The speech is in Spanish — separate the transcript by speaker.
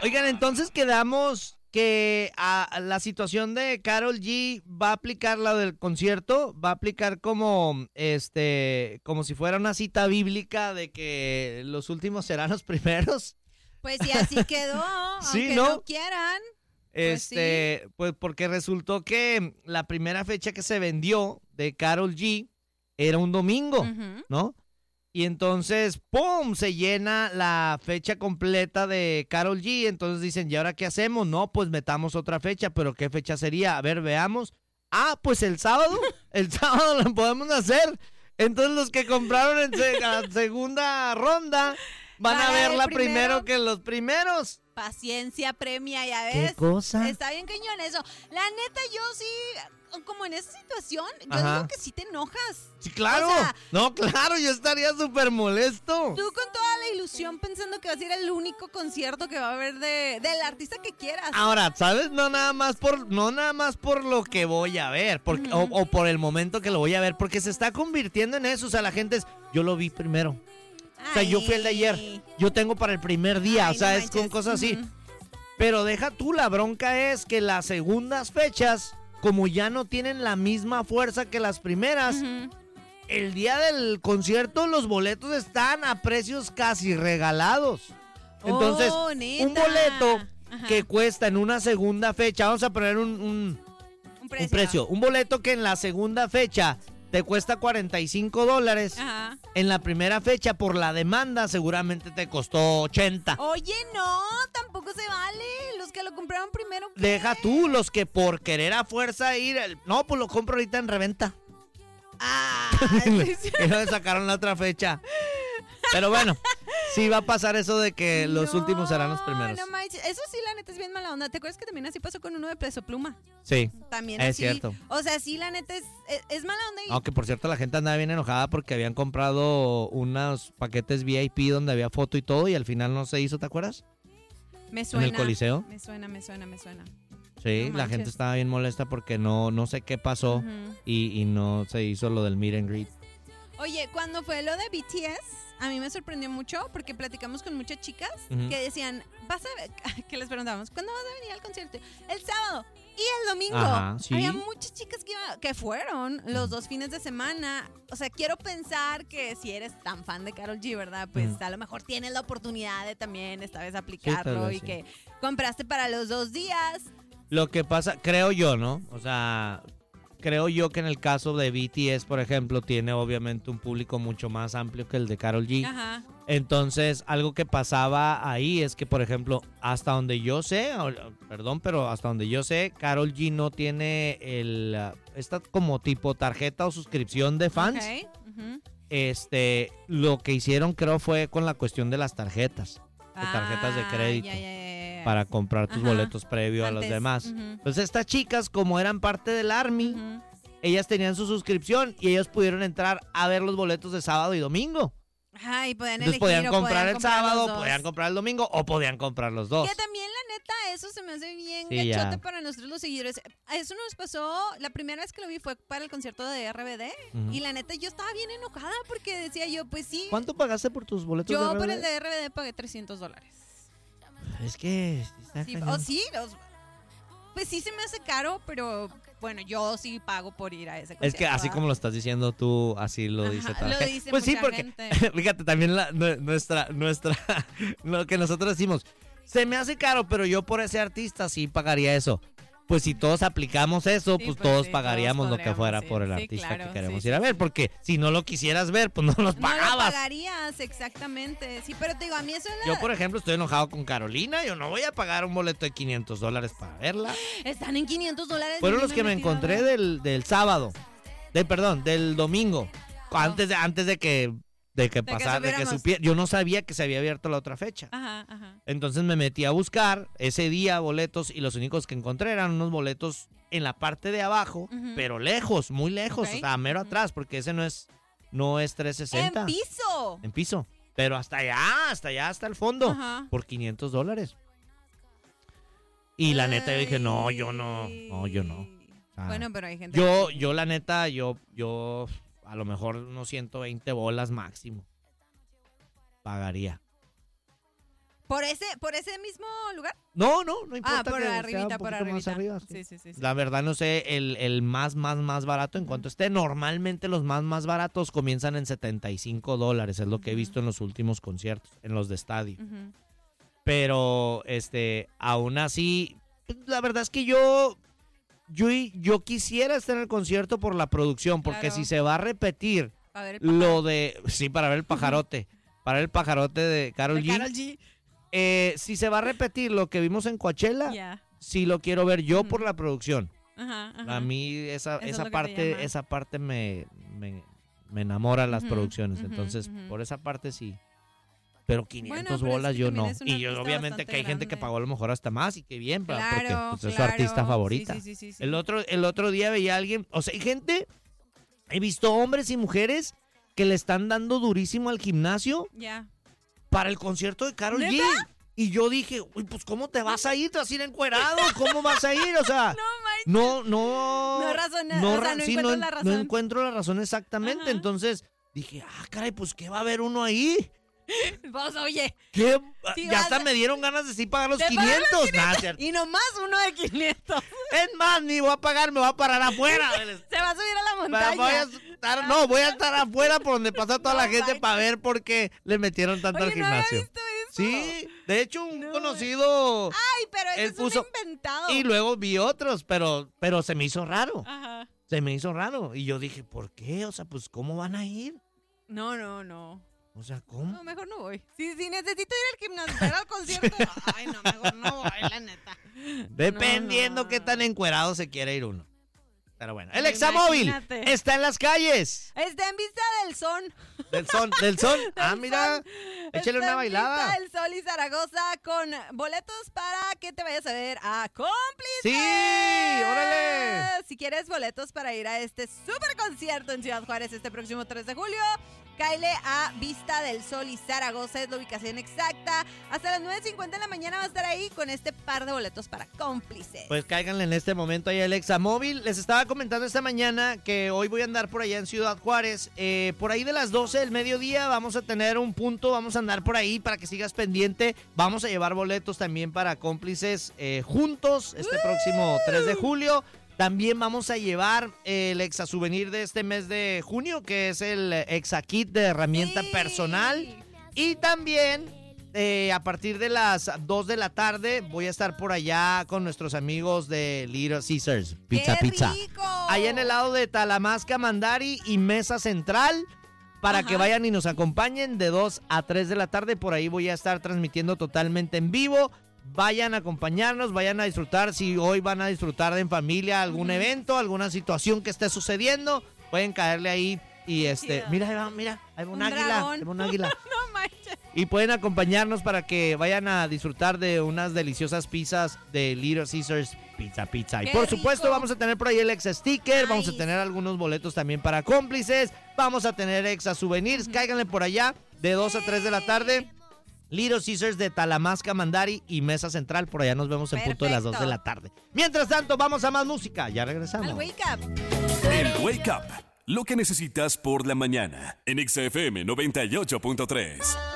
Speaker 1: Oigan, entonces quedamos que a la situación de Karol G va a aplicar la del concierto, va a aplicar como como si fuera una cita bíblica de que los últimos serán los primeros.
Speaker 2: Pues sí, así quedó,
Speaker 1: Sí,
Speaker 2: aunque
Speaker 1: ¿no?
Speaker 2: no quieran. Sí.
Speaker 1: Pues porque resultó que la primera fecha que se vendió de Karol G era un domingo,
Speaker 2: Ujú.
Speaker 1: ¿no? Y entonces, ¡pum!, se llena la fecha completa de Karol G. Entonces dicen, ¿y ahora qué hacemos? No, pues metamos otra fecha, pero ¿qué fecha sería? A ver, veamos. Ah, pues el sábado. El sábado lo podemos hacer. Entonces los que compraron en la segunda ronda van a verla primero que los primeros.
Speaker 2: Paciencia premia, ya
Speaker 1: ¿Qué
Speaker 2: ves.
Speaker 1: cosa?
Speaker 2: Está bien cañón eso. La neta, yo sí, como en esa situación, yo
Speaker 1: Ajá.
Speaker 2: digo que sí te enojas.
Speaker 1: Sí, claro.
Speaker 2: O sea,
Speaker 1: No, claro, yo estaría súper molesto.
Speaker 2: tú con toda la ilusión pensando que vas a ir al único concierto que va a haber del artista que quieras.
Speaker 1: Ahora, ¿sabes? No nada más por lo que voy a ver, porque, o por el momento que lo voy a ver, porque se está convirtiendo en eso. O sea, la gente es, yo lo vi primero. O sea, yo fui el de ayer. Yo tengo para el primer día.
Speaker 2: Ay,
Speaker 1: o sea,
Speaker 2: no
Speaker 1: es con
Speaker 2: manches.
Speaker 1: cosas así.
Speaker 2: Ujú.
Speaker 1: Pero deja tú, la bronca es que las segundas fechas, como ya no tienen la misma fuerza que las primeras,
Speaker 2: Ujú.
Speaker 1: el día del concierto los boletos están a precios casi regalados. Entonces,
Speaker 2: Oh,
Speaker 1: un
Speaker 2: neta.
Speaker 1: boleto
Speaker 2: Ajá.
Speaker 1: que cuesta en una segunda fecha, vamos a poner un precio. Un boleto que en la segunda fecha te cuesta $45.
Speaker 2: Ajá.
Speaker 1: En la primera fecha, por la demanda, seguramente te costó 80.
Speaker 2: Oye, no, tampoco se vale. Los que lo compraron primero. ¿qué?
Speaker 1: Deja tú los que por querer a fuerza ir. No, pues lo compro ahorita en reventa.
Speaker 2: Ah,
Speaker 1: Y no le sacaron la otra fecha. Pero bueno, sí va a pasar eso de que los
Speaker 2: No,
Speaker 1: últimos serán los primeros.
Speaker 2: No manches. Eso sí, la neta es bien mala onda. ¿Te acuerdas que también así pasó con uno de Peso Pluma?
Speaker 1: Sí,
Speaker 2: También
Speaker 1: es
Speaker 2: así.
Speaker 1: cierto.
Speaker 2: O sea, sí, la neta es mala onda.
Speaker 1: Aunque por cierto la gente andaba bien enojada porque habían comprado unos paquetes VIP donde había foto y todo y al final no se hizo, ¿te acuerdas?
Speaker 2: Me suena.
Speaker 1: En el Coliseo.
Speaker 2: Me suena.
Speaker 1: Sí,
Speaker 2: No
Speaker 1: la gente
Speaker 2: manches.
Speaker 1: estaba bien molesta porque no sé qué pasó
Speaker 2: Ujú.
Speaker 1: y no se hizo lo del meet and greet.
Speaker 2: Oye, cuando fue lo de BTS, a mí me sorprendió mucho porque platicamos con muchas chicas
Speaker 1: Ujú.
Speaker 2: que decían, vas a ver, que les preguntábamos, ¿cuándo vas a venir al concierto? El sábado y el domingo.
Speaker 1: Ajá, sí.
Speaker 2: Había muchas chicas que fueron los 2 fines de semana. O sea, quiero pensar que si eres tan fan de Karol G, ¿verdad? Pues
Speaker 1: Ujú.
Speaker 2: a lo mejor tienes la oportunidad de también esta vez
Speaker 1: tal
Speaker 2: aplicarlo
Speaker 1: vez
Speaker 2: y
Speaker 1: sí.
Speaker 2: que compraste para los 2 días.
Speaker 1: Lo que pasa, creo yo, ¿no? O sea, creo yo que en el caso de BTS, por ejemplo, tiene obviamente un público mucho más amplio que el de Karol G.
Speaker 2: Ajá.
Speaker 1: Entonces, algo que pasaba ahí es que, por ejemplo, hasta donde yo sé, pero hasta donde yo sé, Karol G no tiene esta como tipo tarjeta o suscripción de fans.
Speaker 2: Ok. Ujú.
Speaker 1: Lo que hicieron creo fue con la cuestión de las tarjetas de crédito.
Speaker 2: Ya.
Speaker 1: Para comprar tus
Speaker 2: Ajá.
Speaker 1: boletos previo a los
Speaker 2: Antes,
Speaker 1: demás.
Speaker 2: ujú.
Speaker 1: Entonces estas chicas, como eran parte del Army,
Speaker 2: Ujú.
Speaker 1: ellas tenían su suscripción y ellas pudieron entrar a ver los boletos de sábado y domingo.
Speaker 2: Ajá, y podían
Speaker 1: Entonces
Speaker 2: elegir
Speaker 1: podían
Speaker 2: o
Speaker 1: comprar el
Speaker 2: los
Speaker 1: sábado,
Speaker 2: dos.
Speaker 1: podían comprar el domingo o podían comprar los dos.
Speaker 2: Que también, la neta, eso se me hace bien
Speaker 1: Sí, ya.
Speaker 2: gachote para nosotros los seguidores. Eso nos pasó, la primera vez que lo vi fue para el concierto de RBD.
Speaker 1: Ujú.
Speaker 2: Y la neta, yo estaba bien enojada porque decía yo, pues sí.
Speaker 1: ¿Cuánto pagaste por tus boletos
Speaker 2: Yo
Speaker 1: de
Speaker 2: por
Speaker 1: RBD?
Speaker 2: el de RBD pagué $300.
Speaker 1: Es que está
Speaker 2: Sí,
Speaker 1: cañón.
Speaker 2: o sí, pues sí se me hace caro, pero bueno, yo sí pago por ir a ese concierto.
Speaker 1: Es que así
Speaker 2: ¿verdad?
Speaker 1: como lo estás diciendo tú, así lo
Speaker 2: Ajá,
Speaker 1: dice
Speaker 2: lo
Speaker 1: toda la gente.
Speaker 2: dice
Speaker 1: Pues sí,
Speaker 2: mucha
Speaker 1: porque
Speaker 2: gente.
Speaker 1: fíjate, también nuestra lo que nosotros decimos, se me hace caro, pero yo por ese artista sí pagaría eso. Pues si todos aplicamos eso,
Speaker 2: Sí,
Speaker 1: pues
Speaker 2: pues
Speaker 1: todos
Speaker 2: sí,
Speaker 1: pagaríamos
Speaker 2: todos
Speaker 1: lo que fuera
Speaker 2: podríamos
Speaker 1: por el
Speaker 2: ir. Sí,
Speaker 1: artista
Speaker 2: claro,
Speaker 1: que queremos
Speaker 2: sí,
Speaker 1: ir a
Speaker 2: sí,
Speaker 1: ver,
Speaker 2: sí.
Speaker 1: porque si no lo quisieras ver, pues no los
Speaker 2: No lo
Speaker 1: pagabas.
Speaker 2: pagarías, exactamente. Sí, pero te digo, a mí eso es
Speaker 1: Yo, por ejemplo, estoy enojado con Carolina, yo no voy a pagar un boleto de $500 para verla.
Speaker 2: Están en $500.
Speaker 1: Fueron
Speaker 2: ni
Speaker 1: los que me
Speaker 2: he metido a
Speaker 1: encontré
Speaker 2: ver.
Speaker 1: del sábado. Del domingo. Antes de que pasara, de que
Speaker 2: supiéramos.
Speaker 1: supiera. Yo no sabía que se había abierto la otra fecha.
Speaker 2: Ajá.
Speaker 1: Entonces me metí a buscar ese día boletos y los únicos que encontré eran unos boletos en la parte de abajo,
Speaker 2: Ujú.
Speaker 1: pero lejos, muy lejos,
Speaker 2: Ok.
Speaker 1: o sea, mero
Speaker 2: Ujú.
Speaker 1: atrás, porque ese no es 360.
Speaker 2: ¡En piso!
Speaker 1: En piso. Pero hasta allá, hasta el fondo,
Speaker 2: Ajá.
Speaker 1: por $500. Y la neta yo dije, no, yo no. O sea,
Speaker 2: Bueno, pero hay gente.
Speaker 1: yo la neta, yo a lo mejor unos 120 bolas máximo pagaría.
Speaker 2: ¿Por ese mismo lugar?
Speaker 1: No importa.
Speaker 2: Por
Speaker 1: que
Speaker 2: arribita,
Speaker 1: sea un
Speaker 2: por
Speaker 1: poquito más
Speaker 2: arribita.
Speaker 1: arriba, sí.
Speaker 2: Sí.
Speaker 1: La verdad no sé el más barato en cuanto esté. Normalmente los más baratos comienzan en $75, es lo que he visto en los últimos conciertos, en los de estadio.
Speaker 2: Ujú.
Speaker 1: Pero aún así, la verdad es que yo quisiera estar en el concierto por la producción, porque
Speaker 2: Claro.
Speaker 1: si se va a repetir
Speaker 2: A ver,
Speaker 1: lo de, sí, para ver el pajarote, de Karol G.
Speaker 2: Karol G.
Speaker 1: Si se va a repetir lo que vimos en Coachella,
Speaker 2: Ya.
Speaker 1: sí lo quiero ver yo
Speaker 2: Ujú.
Speaker 1: por la producción.
Speaker 2: Ajá.
Speaker 1: A mí esa
Speaker 2: Eso es lo que te llama.
Speaker 1: esa parte me enamora las
Speaker 2: Ujú,
Speaker 1: producciones.
Speaker 2: ujú,
Speaker 1: Entonces,
Speaker 2: ujú.
Speaker 1: por esa parte sí. Pero 500
Speaker 2: pero es
Speaker 1: bolas
Speaker 2: que
Speaker 1: yo
Speaker 2: también
Speaker 1: no.
Speaker 2: es un
Speaker 1: Y yo,
Speaker 2: artista
Speaker 1: obviamente
Speaker 2: bastante
Speaker 1: que hay gente que
Speaker 2: grande.
Speaker 1: pagó a lo mejor hasta más y que bien, porque
Speaker 2: Claro,
Speaker 1: pues, es su
Speaker 2: claro.
Speaker 1: artista favorita.
Speaker 2: Sí.
Speaker 1: El otro día veía a alguien, o sea, hay gente, he visto hombres y mujeres que le están dando durísimo al gimnasio
Speaker 2: Ya.
Speaker 1: para el concierto de Karol G.
Speaker 2: ¿Neta?
Speaker 1: Y yo dije, uy, pues ¿cómo te vas a ir? ¿Te vas a ir encuerado? ¿Cómo vas a ir? O sea,
Speaker 2: No
Speaker 1: no
Speaker 2: encuentro la razón.
Speaker 1: No encuentro la razón exactamente.
Speaker 2: Ajá.
Speaker 1: Entonces dije, caray, pues ¿qué va a haber uno ahí?
Speaker 2: Vos, oye.
Speaker 1: ¿Qué?
Speaker 2: Sí,
Speaker 1: Ya
Speaker 2: vas
Speaker 1: hasta
Speaker 2: a-
Speaker 1: me dieron ganas de sí pagar los
Speaker 2: ¿De pagar los
Speaker 1: 500. Nah, cierto.
Speaker 2: Y nomás uno de 500.
Speaker 1: Es más, ni voy a pagar, me voy a parar afuera.
Speaker 2: Se va a subir a la montaña.
Speaker 1: Voy a estar afuera por donde pasa toda la
Speaker 2: No
Speaker 1: gente
Speaker 2: manches.
Speaker 1: para ver por qué le metieron tanto
Speaker 2: Oye,
Speaker 1: al
Speaker 2: no había
Speaker 1: gimnasio.
Speaker 2: visto eso.
Speaker 1: Sí, de hecho un
Speaker 2: No,
Speaker 1: conocido
Speaker 2: Ay, pero
Speaker 1: Él
Speaker 2: eso es
Speaker 1: puso-
Speaker 2: un inventado.
Speaker 1: y luego vi otros, pero se me hizo raro.
Speaker 2: Ajá.
Speaker 1: Se me hizo raro. Y yo dije, ¿por qué? O sea, pues, ¿cómo van a ir?
Speaker 2: No.
Speaker 1: O sea, ¿cómo?
Speaker 2: No, mejor no voy. Si necesito ir al gimnasio, pero al concierto. Ay, no, mejor no voy, la neta.
Speaker 1: Dependiendo
Speaker 2: no.
Speaker 1: qué tan encuerado se quiere ir uno. Pero bueno, el Examóvil
Speaker 2: Imagínate.
Speaker 1: está en las calles.
Speaker 2: Está en Vista del Sol.
Speaker 1: Del sol.
Speaker 2: Del
Speaker 1: Mira,
Speaker 2: Sol.
Speaker 1: échale
Speaker 2: Está
Speaker 1: una
Speaker 2: en Vista
Speaker 1: bailada.
Speaker 2: del Sol y Zaragoza con boletos para que te vayas a ver a Cómplices.
Speaker 1: Sí, órale.
Speaker 2: Si quieres boletos para ir a este super concierto en Ciudad Juárez este próximo 3 de julio, cáele a Vista del Sol y Zaragoza, es la ubicación exacta. Hasta las 9:50 de la mañana va a estar ahí con este par de boletos para Cómplices.
Speaker 1: Pues cáiganle en este momento ahí al Examóvil. Les estaba comentando esta mañana que hoy voy a andar por allá en Ciudad Juárez. Por ahí de las 12 del mediodía vamos a tener un punto, vamos a andar por ahí para que sigas pendiente. Vamos a llevar boletos también para Cómplices juntos este próximo 3 de julio. También vamos a llevar el Exa Souvenir de este mes de junio, que es el Exa Kit de herramienta
Speaker 2: Sí.
Speaker 1: personal. Y también a partir de las 2 de la tarde voy a estar por allá con nuestros amigos de Little Caesars Pizza
Speaker 2: ¡Qué
Speaker 1: Pizza.
Speaker 2: rico!
Speaker 1: Allá en el lado de Talamasca, Mandari y Mesa Central. Para
Speaker 2: Ajá.
Speaker 1: que vayan y nos acompañen de 2 a 3 de la tarde. Por ahí voy a estar transmitiendo totalmente en vivo. Vayan a acompañarnos, vayan a disfrutar. Si hoy van a disfrutar de en familia algún evento, alguna situación que esté sucediendo, pueden caerle ahí. Y
Speaker 2: chido.
Speaker 1: mira, ahí va un águila.
Speaker 2: dragón.
Speaker 1: Ahí va un águila.
Speaker 2: No manches.
Speaker 1: Y pueden acompañarnos para que vayan a disfrutar de unas deliciosas pizzas de Little Caesars Pizza. Y
Speaker 2: ¡Qué
Speaker 1: por supuesto
Speaker 2: rico!
Speaker 1: vamos a tener por ahí el Exa Sticker, vamos a
Speaker 2: Nice.
Speaker 1: tener algunos boletos también para Cómplices, vamos a tener Exa Souvenirs, cáiganle por allá de 2 a 3 de la tarde. Little Caesars de Talamasca, Mandari y Mesa Central. Por allá nos vemos en punto de las 2 de la tarde. Mientras tanto, vamos a más música. Ya regresamos.
Speaker 2: Al Wake Up.
Speaker 3: El Wake Up. Lo que necesitas por la mañana. En XFM 98.3.